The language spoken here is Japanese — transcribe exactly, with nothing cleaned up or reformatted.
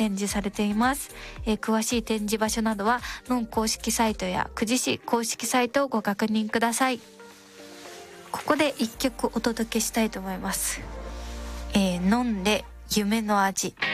展示されています。えー、詳しい展示場所などはノン公式サイトや久慈市公式サイトをご確認ください。ここで一曲お届けしたいと思います。えー、飲んで夢の味。